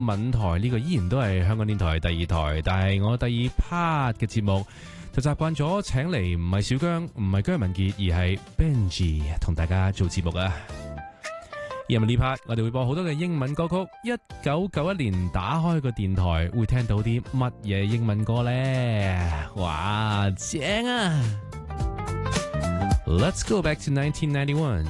文台呢個依然都係香港電台第二台，但係我第二 part 嘅節目就習慣咗請嚟唔係小姜，唔係姜文傑，而係 Benji 同大家做節目啊。而呢 part 我哋會播好多嘅英文歌曲。1991年打開個電台會聽到啲乜嘢英文歌呢？哇，正啊！Let's go back to 1991.